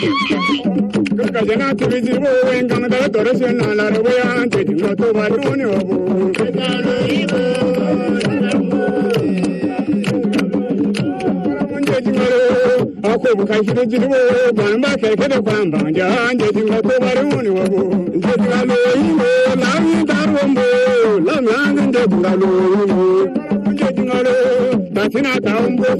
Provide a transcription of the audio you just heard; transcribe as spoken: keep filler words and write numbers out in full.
Kajana to visit when Gamada Doration and Laraboya and taking out over Tony. Ako kashi jiru bamba keke de bamba janje tinga to baruni wabu jega loyi lawi darwombo lamang de bungalo jega lo tatina taumbo